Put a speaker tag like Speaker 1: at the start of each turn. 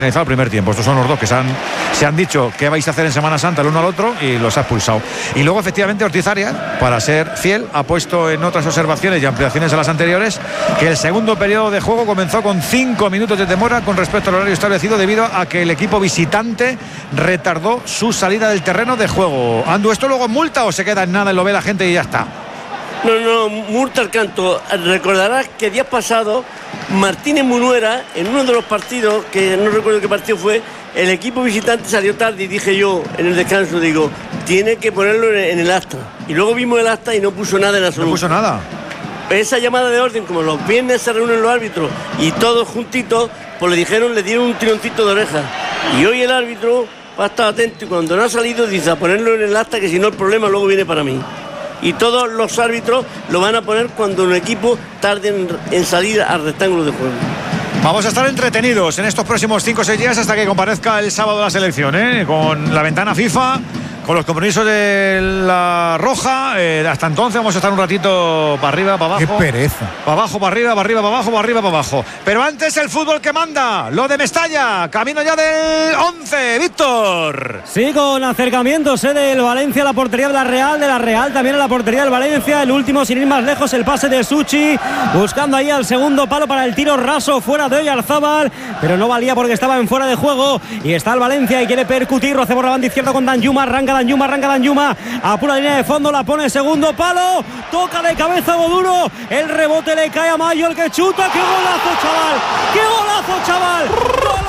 Speaker 1: el primer tiempo. Estos son los dos que se han dicho qué vais a hacer en Semana Santa el uno al otro y los ha expulsado. Y luego efectivamente Ortiz Arias, para ser fiel, ha puesto en otras observaciones y ampliaciones a las anteriores que el segundo periodo de juego comenzó con 5 minutos de demora con respecto al horario establecido debido a que el equipo visitante retardó su salida del terreno de juego. Andu, ¿esto luego multa o se queda en nada y lo ve la gente y ya está?
Speaker 2: No, multa al canto. Recordarás que días pasados Martínez Munuera, en uno de los partidos, que no recuerdo qué partido fue, el equipo visitante salió tarde y dije yo en el descanso, digo, tiene que ponerlo en el acta. Y luego vimos el acta y no puso nada en absoluto.
Speaker 1: No puso nada.
Speaker 2: Esa llamada de orden, como los viernes se reúnen los árbitros y todos juntitos, pues le dieron un tironcito de oreja. Y hoy el árbitro va a estar atento y cuando no ha salido dice a ponerlo en el acta, que si no el problema luego viene para mí. Y todos los árbitros lo van a poner cuando un equipo tarde en salir al rectángulo de juego.
Speaker 1: Vamos a estar entretenidos en estos próximos 5 o 6 días hasta que comparezca el sábado la selección, con la ventana FIFA, con los compromisos de la Roja. Hasta entonces vamos a estar un ratito para arriba, para abajo.
Speaker 3: Qué pereza.
Speaker 1: Para abajo, para arriba, para arriba, para abajo, para arriba, para abajo. Pero antes el fútbol que manda, lo de Mestalla, camino ya del 11, Víctor.
Speaker 4: Sí, con acercamientos del Valencia a la portería de la Real también a la portería del Valencia. El último, sin ir más lejos, el pase de Suchi, buscando ahí al segundo palo para el tiro raso fuera de Oyarzábal, pero no valía porque estaba en fuera de juego. Y está el Valencia y quiere percutirlo. Hacemos la banda izquierda con Danjuma, arranca Danjuma, a pura línea de fondo, la pone segundo palo, toca de cabeza Boduro, el rebote le cae a Mayo, el que chuta. ¡Qué golazo, chaval! ¡Qué golazo, chaval!